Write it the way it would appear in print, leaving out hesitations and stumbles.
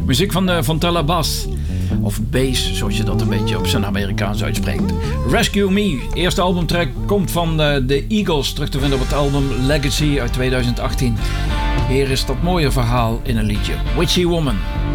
Muziek van Fontella Bass. Of Bass, zoals je dat een beetje op zijn Amerikaans uitspreekt. Rescue Me, eerste albumtrack, komt van de Eagles. Terug te vinden op het album Legacy uit 2018. Hier is dat mooie verhaal in een liedje. Witchy Woman.